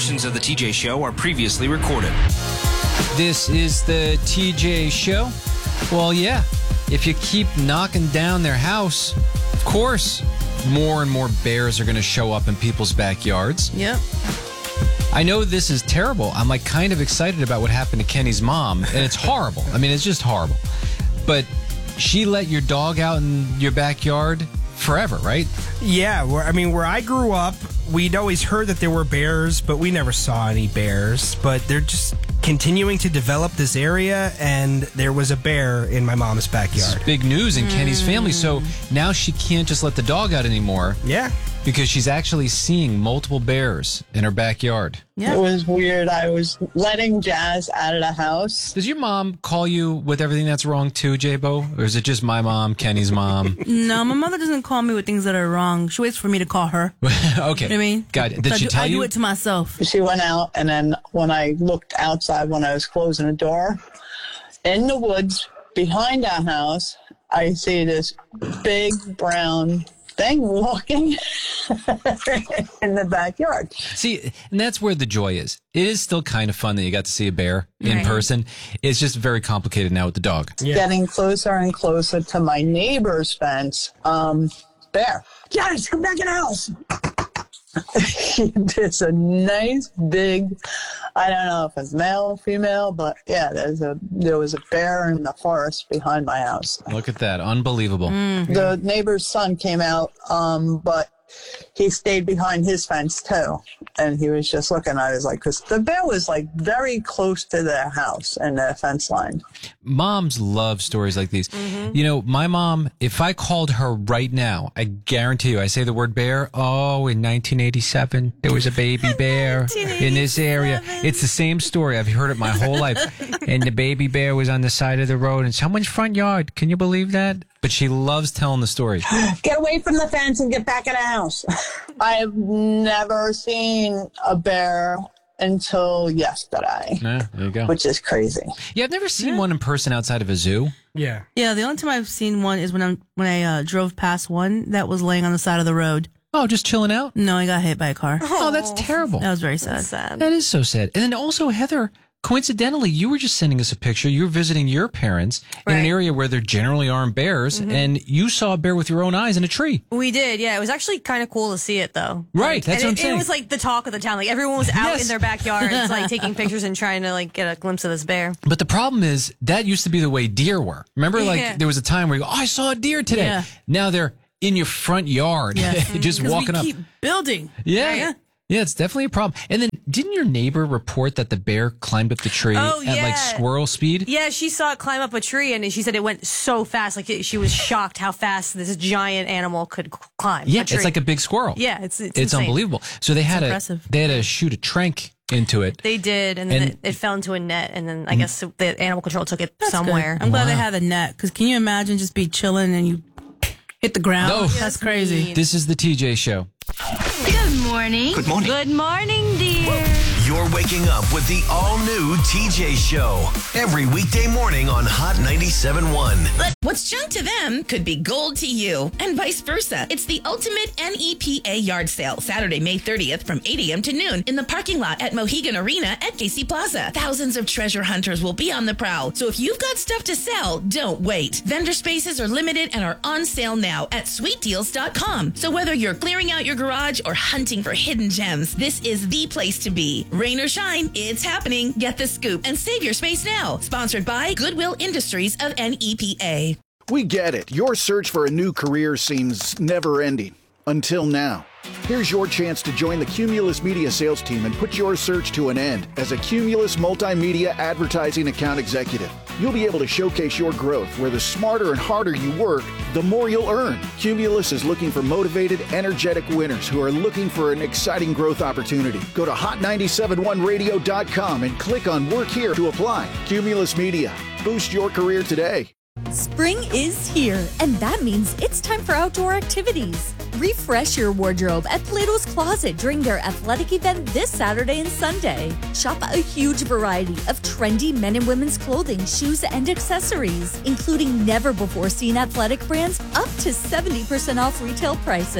editions of the TJ Show are previously recorded. This is the TJ Show. Well, yeah, if you keep knocking down their house, of course, more and more bears are going to show up in people's backyards. Yep. I know this is terrible. I'm like kind of excited about what happened to Kenny's mom, and it's horrible. I mean, it's just horrible. But she let your dog out in your backyard forever, right? Yeah, where I grew up, we'd always heard that there were bears, but we never saw any bears. But they're just continuing to develop this area, and there was a bear in my mom's backyard. It's big news in Kenny's family. So now she can't just let the dog out anymore. Yeah. Because she's actually seeing multiple bears in her backyard. Yeah. It was weird. I was letting Jazz out of the house. Does your mom call you with everything that's wrong too, J-Bo? Or is it just my mom, Kenny's mom? No, my mother doesn't call me with things that are wrong. She waits for me to call her. Okay. You know what I mean? Got it. Did she tell you? I do it to myself. She went out, and then when I looked outside when I was closing the door, in the woods behind our house, I see this big brown thing walking in the backyard. See, and that's where the joy is. It is still kind of fun that you got to see a bear in person. It's just very complicated now with the dog. Yeah. Getting closer and closer to my neighbor's fence. Bear. Jazz, come back in the house. There's a nice big, I don't know if it's male or female, but yeah, there was a bear in the forest behind my house. Look at that. Unbelievable. The neighbor's son came out, but he stayed behind his fence too. And he was just looking at it, because the bear was like very close to their house and their fence line. Moms love stories like these. You know, my mom, if I called her right now, I guarantee you, I say the word bear, oh, in 1987, there was a baby bear in this area. It's the same story. I've heard it my whole life. And the baby bear was on the side of the road in someone's front yard. Can you believe that? But she loves telling the story. Get away from the fence and get back in the house. I have never seen a bear until yesterday. Yeah, there you go. Which is crazy. Yeah, I've never seen one in person outside of a zoo. Yeah. Yeah, the only time I've seen one is when I drove past one that was laying on the side of the road. Oh, just chilling out? No, I got hit by a car. Oh, that's terrible. That was very sad. That is so sad. And then also, Heather, coincidentally, you were just sending us a picture. You were visiting your parents in an area where there generally aren't bears, and you saw a bear with your own eyes in a tree. We did, yeah. It was actually kind of cool to see it, though. Right, that's what I'm saying. It was like the talk of the town. Like everyone was out in their backyards, like taking pictures and trying to like get a glimpse of this bear. But the problem is that used to be the way deer were. Remember, like there was a time where you go, "Oh, I saw a deer today." Yeah. Now they're in your front yard, just walking up. Keep building. Yeah, it's definitely a problem. And then, didn't your neighbor report that the bear climbed up the tree at like squirrel speed? Yeah, she saw it climb up a tree, and she said it went so fast. Like she was shocked how fast this giant animal could climb. Yeah, a tree. it's like a big squirrel. Yeah, it's insane. Unbelievable. So they had to shoot a trank into it. They did, and then it fell into a net, and then I guess the animal control took it somewhere. Good. I'm glad they had a net, because can you imagine just be chilling and you hit the ground? No. That's crazy. This is the TJ Show. Good morning. Good morning. Good morning, dear. You're waking up with the all-new TJ Show every weekday morning on Hot 97.1. But what's junk to them could be gold to you, and vice versa. It's the ultimate NEPA yard sale, Saturday, May 30th from 8 a.m. to noon in the parking lot at Mohegan Arena at KC Plaza. Thousands of treasure hunters will be on the prowl, so if you've got stuff to sell, don't wait. Vendor spaces are limited and are on sale now at sweetdeals.com. So whether you're clearing out your garage or hunting for hidden gems, this is the place to be. Rain or shine, it's happening. Get the scoop and save your space now. Sponsored by Goodwill Industries of NEPA. We get it. Your search for a new career seems never-ending. Until now. Here's your chance to join the Cumulus Media sales team and put your search to an end as a Cumulus Multimedia Advertising Account Executive. You'll be able to showcase your growth where the smarter and harder you work, the more you'll earn. Cumulus is looking for motivated, energetic winners who are looking for an exciting growth opportunity. Go to hot971radio.com and click on Work Here to apply. Cumulus Media. Boost your career today. Spring is here, and that means it's time for outdoor activities. Refresh your wardrobe at Plato's Closet during their athletic event this Saturday and Sunday. Shop a huge variety of trendy men and women's clothing, shoes, and accessories, including never-before-seen athletic brands up to 70% off retail prices.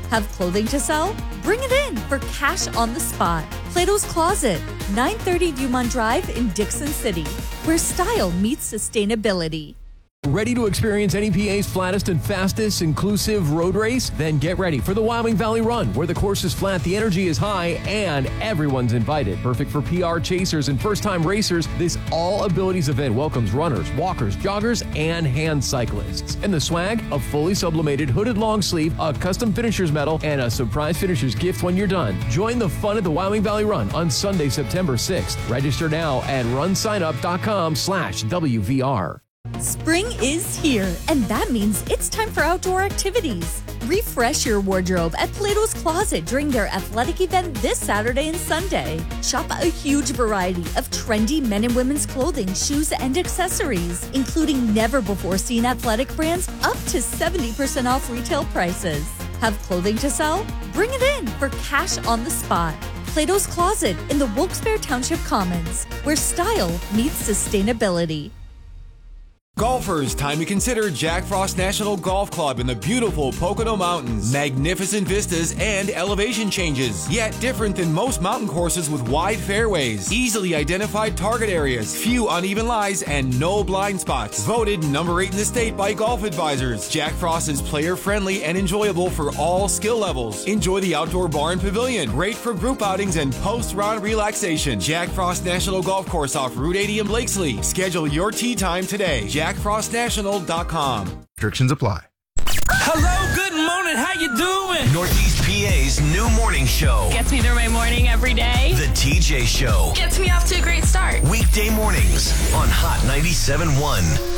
Have clothing to sell? Bring it in for cash on the spot. Plato's Closet, 930 Viewmont Drive in Dixon City, where style meets sustainability. Ready to experience NEPA's flattest and fastest inclusive road race? Then get ready for the Wyoming Valley Run, where the course is flat, the energy is high, and everyone's invited. Perfect for PR chasers and first-time racers, this all-abilities event welcomes runners, walkers, joggers, and hand cyclists. And the swag, a fully sublimated hooded long sleeve, a custom finisher's medal, and a surprise finisher's gift when you're done. Join the fun at the Wyoming Valley Run on Sunday, September 6th. Register now at runsignup.com/WVR. Spring is here, and that means it's time for outdoor activities. Refresh your wardrobe at Plato's Closet during their athletic event this Saturday and Sunday. Shop a huge variety of trendy men and women's clothing, shoes, and accessories, including never-before-seen athletic brands up to 70% off retail prices. Have clothing to sell? Bring it in for cash on the spot. Plato's Closet in the Wilkes-Barre Township Commons, where style meets sustainability. Golfers, time to consider Jack Frost National Golf Club in the beautiful Pocono Mountains. Magnificent vistas and elevation changes, yet different than most mountain courses with wide fairways, easily identified target areas, few uneven lies, and no blind spots. Voted number 8 in the state by Golf Advisors, Jack Frost is player-friendly and enjoyable for all skill levels. Enjoy the outdoor bar and pavilion, great for group outings and post-round relaxation. Jack Frost National Golf Course off Route 80 in Blakesley. Schedule your tee time today. JackFrostNational.com. Restrictions apply. Hello, good morning. How you doing? Northeast PA's new morning show. Gets me through my morning every day. The TJ Show. Gets me off to a great start. Weekday mornings on Hot 97.1.